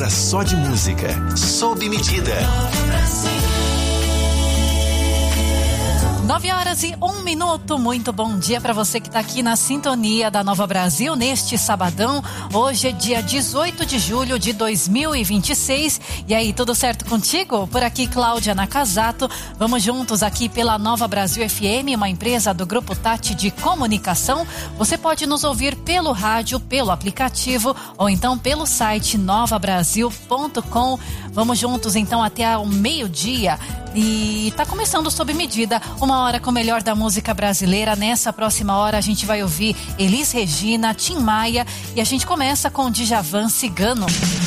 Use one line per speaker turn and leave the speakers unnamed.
hora só de música, sob medida.
9h01. Muito bom dia para você que está aqui na sintonia da Nova Brasil neste sabadão. Hoje é dia 18 de julho de 2026. E aí, tudo certo contigo? Por aqui, Cláudia Nakazato. Vamos juntos aqui pela Nova Brasil FM, uma empresa do Grupo Tati de Comunicação. Você pode nos ouvir pelo rádio, pelo aplicativo ou então pelo site novabrasil.com. Vamos juntos então até o meio-dia. E tá começando Sob Medida, uma hora com o melhor da música brasileira. Nessa próxima hora a gente vai ouvir Elis Regina, Tim Maia e a gente começa com Djavan Cigano.